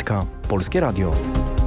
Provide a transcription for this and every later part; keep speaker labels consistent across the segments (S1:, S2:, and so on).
S1: Zabytka. Polskie Radio.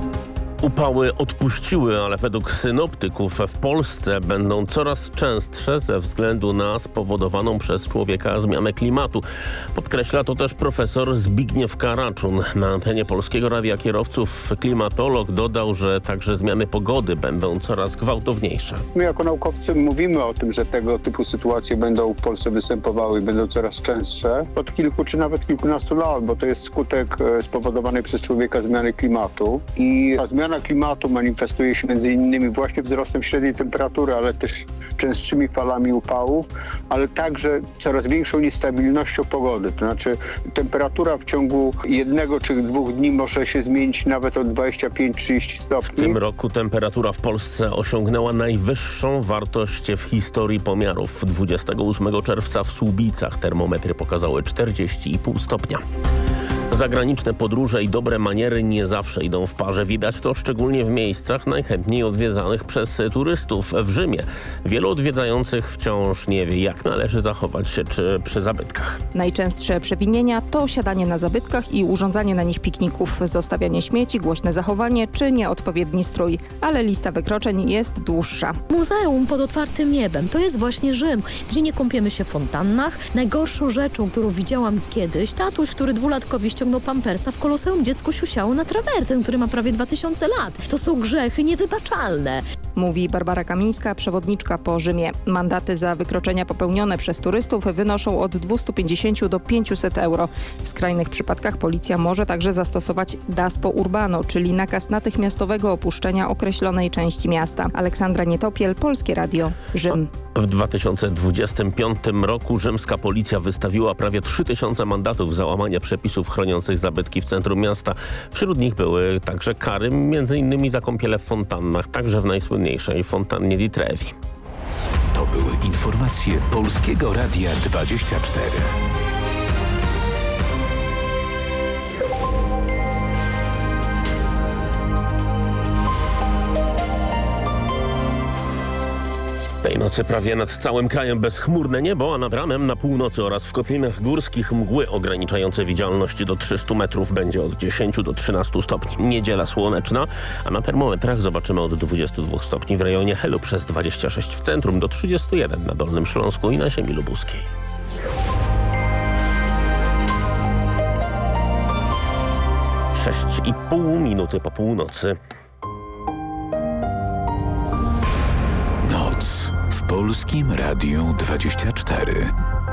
S2: Upały odpuściły, ale według synoptyków w Polsce będą coraz częstsze ze względu na spowodowaną przez człowieka zmianę klimatu. Podkreśla to też profesor Zbigniew Karaczun. Na antenie Polskiego Radia Kierowców klimatolog dodał, że także zmiany pogody będą coraz gwałtowniejsze.
S3: My jako naukowcy mówimy o tym, że tego typu sytuacje będą w Polsce występowały i będą coraz częstsze od kilku czy nawet kilkunastu lat, bo to jest skutek spowodowanej przez człowieka zmiany klimatu i ta zmiana klimatu manifestuje się między innymi właśnie wzrostem średniej temperatury, ale też częstszymi falami upałów, ale także coraz większą niestabilnością pogody. To znaczy temperatura w ciągu 1 czy 2 dni może się zmienić nawet o 25-30 stopni.
S2: W tym roku temperatura w Polsce osiągnęła najwyższą wartość w historii pomiarów. 28 czerwca w Słubicach termometry pokazały 40,5 stopnia. Zagraniczne podróże i dobre maniery nie zawsze idą w parze. Widać to szczególnie w miejscach najchętniej odwiedzanych przez turystów. W Rzymie wielu odwiedzających wciąż nie wie, jak należy zachować się przy zabytkach.
S4: Najczęstsze przewinienia to siadanie na zabytkach i urządzanie na nich pikników, zostawianie śmieci, głośne zachowanie czy nieodpowiedni strój. Ale lista wykroczeń jest dłuższa.
S5: Muzeum pod otwartym niebem to jest właśnie Rzym, gdzie nie kąpiemy się w fontannach. Najgorszą rzeczą, którą widziałam kiedyś, tatuś, który 2-latkowi ściągnął pampersa, w Koloseum dziecko siusiało na trawertyn, który ma prawie 2000 lat. To są grzechy niewybaczalne.
S4: Mówi Barbara Kamińska, przewodniczka po Rzymie. Mandaty za wykroczenia popełnione przez turystów wynoszą od 250 do 500 euro. W skrajnych przypadkach policja może także zastosować daspo urbano, czyli nakaz natychmiastowego opuszczenia określonej części miasta. Aleksandra Nietopiel, Polskie Radio, Rzym.
S2: W 2025 roku rzymska policja wystawiła prawie 3000 mandatów za łamanie przepisów chroniących zabytki w centrum miasta. Wśród nich były także kary, m.in. za kąpiele w fontannach, także w najsłynniejszej fontannie di Trevi.
S6: To były informacje Polskiego Radia 24.
S2: Tej nocy prawie nad całym krajem bezchmurne niebo, a nad ranem na północy oraz w kotlinach górskich mgły ograniczające widzialność do 300 metrów. Będzie od 10 do 13 stopni. Niedziela słoneczna, a na termometrach zobaczymy od 22 stopni w rejonie Helu, przez 26 w centrum, do 31 na Dolnym Śląsku i na ziemi lubuskiej. Sześć i pół minuty po północy.
S6: Noc w Polskim Radiu 24.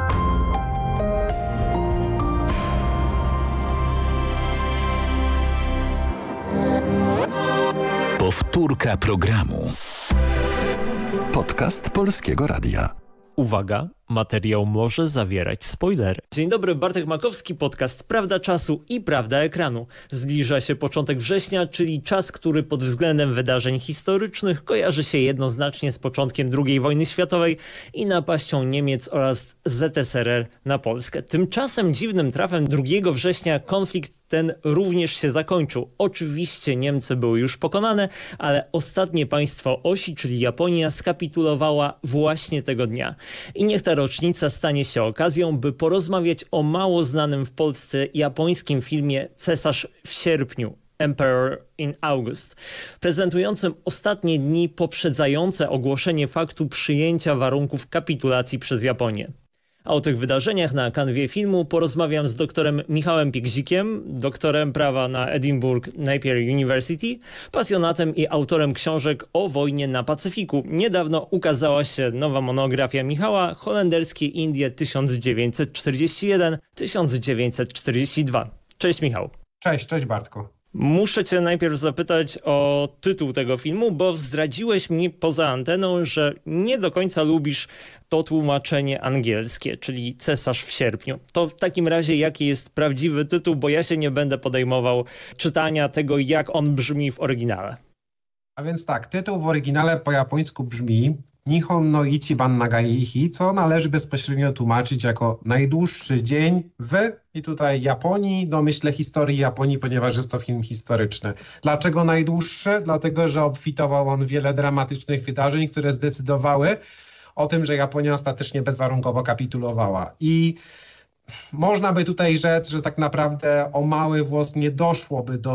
S6: Powtórka programu.
S7: Podcast Polskiego Radia.
S8: Uwaga, materiał może zawierać spoilery. Dzień dobry, Bartek Makowski, podcast Prawda Czasu i Prawda Ekranu. Zbliża się początek września, czyli czas, który pod względem wydarzeń historycznych kojarzy się jednoznacznie z początkiem II wojny światowej i napaścią Niemiec oraz ZSRR na Polskę. Tymczasem dziwnym trafem 2 września konflikt ten również się zakończył. Oczywiście Niemcy były już pokonane, ale ostatnie państwo osi, czyli Japonia, skapitulowała właśnie tego dnia. I niech ta rocznica stanie się okazją, by porozmawiać o mało znanym w Polsce japońskim filmie Cesarz w sierpniu. Emperor in August, prezentującym ostatnie dni poprzedzające ogłoszenie faktu przyjęcia warunków kapitulacji przez Japonię. A o tych wydarzeniach na kanwie filmu porozmawiam z doktorem Michałem Piegzikiem, doktorem prawa na Edinburgh Napier University, pasjonatem i autorem książek o wojnie na Pacyfiku. Niedawno ukazała się nowa monografia Michała, Holenderskie Indie 1941-1942. Cześć Michał.
S9: Cześć Bartku.
S8: Muszę cię najpierw zapytać o tytuł tego filmu, bo zdradziłeś mi poza anteną, że nie do końca lubisz to tłumaczenie angielskie, czyli Cesarz w sierpniu. To w takim razie jaki jest prawdziwy tytuł, bo ja się nie będę podejmował czytania tego, jak on brzmi w oryginale.
S9: A więc tak, tytuł w oryginale po japońsku brzmi Nihon no Ichiban Nagaihi, co należy bezpośrednio tłumaczyć jako najdłuższy dzień w, i tutaj Japonii, domyślę historii Japonii, ponieważ jest to film historyczny. Dlaczego najdłuższy? Dlatego, że obfitował on wiele dramatycznych wydarzeń, które zdecydowały o tym, że Japonia ostatecznie bezwarunkowo kapitulowała. I można by tutaj rzec, że tak naprawdę o mały włos nie doszłoby do